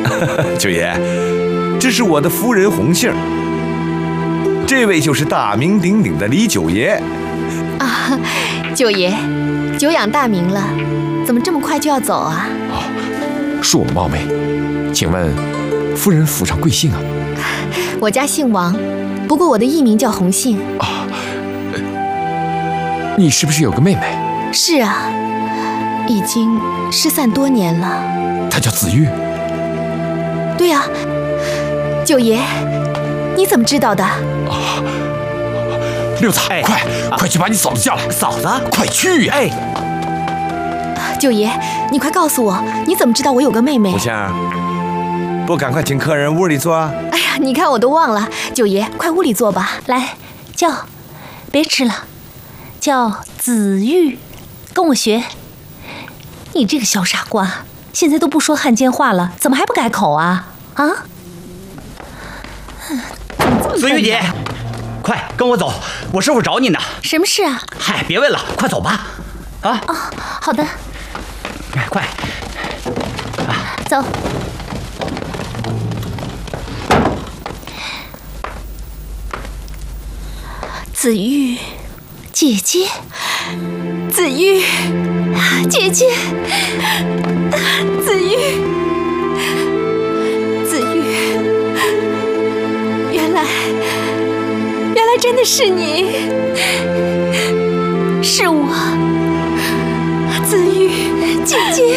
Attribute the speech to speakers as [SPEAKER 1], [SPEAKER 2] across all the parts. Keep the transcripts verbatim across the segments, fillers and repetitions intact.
[SPEAKER 1] 九爷，这是我的夫人红杏，这位就是大名鼎鼎的李九爷。
[SPEAKER 2] 啊，九爷，久仰大名了，怎么这么快就要走啊？
[SPEAKER 3] 哦，恕我冒昧，请问夫人府上贵姓啊？
[SPEAKER 2] 我家姓王，不过我的艺名叫红杏。
[SPEAKER 3] 啊，呃，你是不是有个妹妹？
[SPEAKER 2] 是啊，已经失散多年了。
[SPEAKER 3] 她叫紫玉。
[SPEAKER 2] 对啊，九爷，你怎么知道的？
[SPEAKER 3] 啊，六子，哎、快、啊、快去把你嫂子叫来！
[SPEAKER 4] 嫂子，
[SPEAKER 3] 快去呀！
[SPEAKER 4] 哎，
[SPEAKER 2] 九爷，你快告诉我，你怎么知道我有个妹妹？
[SPEAKER 1] 红杏，不赶快请客人屋里坐啊！
[SPEAKER 2] 哎呀，你看我都忘了，九爷，快屋里坐吧。
[SPEAKER 5] 来，叫，别吃了，叫紫玉，跟我学。你这个小傻瓜，现在都不说汉奸话了，怎么还不改口啊？啊！
[SPEAKER 4] 紫玉姐，快跟我走，我师傅找你呢。
[SPEAKER 5] 什么事啊？
[SPEAKER 4] 嗨，别问了，快走吧。啊？
[SPEAKER 5] 哦，好的。
[SPEAKER 4] 哎，快。
[SPEAKER 5] 啊，走。
[SPEAKER 2] 紫玉，
[SPEAKER 5] 姐姐，
[SPEAKER 2] 紫玉，姐姐，紫玉，紫玉，原来，原来真的是你，是我，紫玉，姐姐。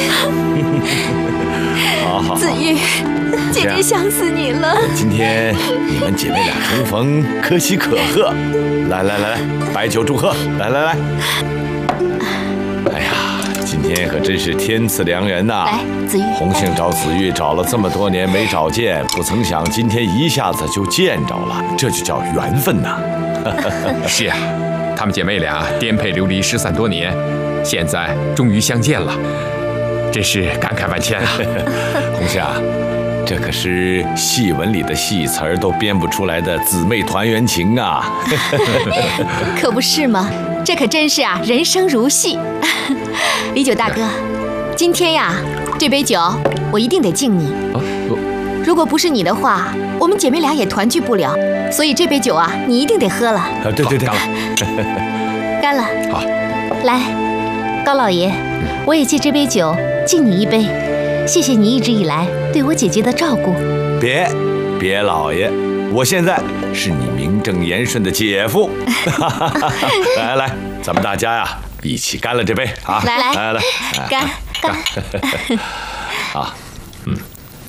[SPEAKER 1] 好好好，
[SPEAKER 2] 紫玉，姐姐想死你了。
[SPEAKER 1] 今天你们姐妹俩重逢，可喜可贺。来来来来，摆酒祝贺！来来来。哎呀，今天可真是天赐良人呐！
[SPEAKER 2] 来，紫玉。
[SPEAKER 1] 红杏找紫玉找了这么多年没找见，不曾想今天一下子就见着了，这就叫缘分呐！
[SPEAKER 3] 是啊，她们姐妹俩颠沛流离失散多年，现在终于相见了，真是感慨万千啊！
[SPEAKER 1] 红杏，这可是戏文里的戏词儿都编不出来的姊妹团圆情啊！
[SPEAKER 2] 可不是吗？这可真是啊，人生如戏。李九大哥，今天呀，这杯酒我一定得敬你。
[SPEAKER 3] 啊，
[SPEAKER 2] 如果不是你的话，我们姐妹俩也团聚不了。所以这杯酒啊，你一定得喝了。啊，
[SPEAKER 1] 对对对，
[SPEAKER 2] 干了。
[SPEAKER 3] 好，
[SPEAKER 5] 来，高老爷，我也借这杯酒敬你一杯。谢谢你一直以来对我姐姐的照顾。
[SPEAKER 1] 别，别老爷，我现在是你名正言顺的姐夫。来来，咱们大家呀一起干了这杯啊！
[SPEAKER 2] 来来
[SPEAKER 1] 来来，
[SPEAKER 2] 干干。
[SPEAKER 1] 啊，嗯，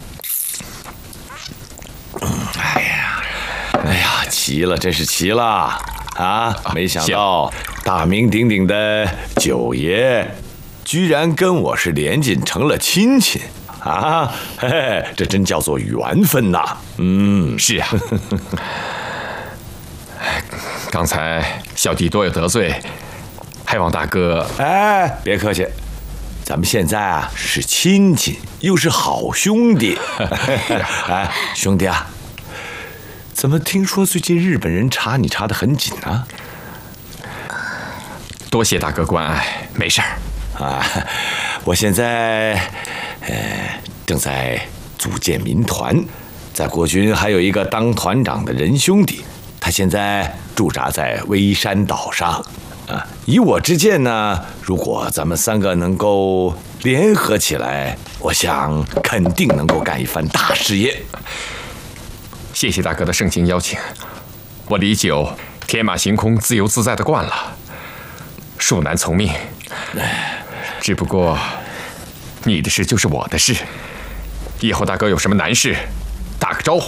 [SPEAKER 1] 哎呀，哎呀，齐了，真是齐了啊！没想到大名鼎鼎的九爷，居然跟我是连襟成了亲戚啊！嘿嘿，这真叫做缘分呐！嗯，
[SPEAKER 3] 是啊。刚才小弟多有得罪，还望大哥……
[SPEAKER 1] 哎，别客气，咱们现在啊是亲戚，又是好兄弟。哎，兄弟啊，怎么听说最近日本人查你查得很紧啊？
[SPEAKER 3] 多谢大哥关爱，没事儿。
[SPEAKER 1] 啊，我现在呃正在组建民团，在国军还有一个当团长的仁兄弟，他现在驻扎在微山岛上。啊，以我之见呢，如果咱们三个能够联合起来，我想肯定能够干一番大事业。
[SPEAKER 3] 谢谢大哥的盛情邀请，我李九天马行空、自由自在的惯了，恕难从命。只不过，你的事就是我的事，以后大哥有什么难事，打个招呼。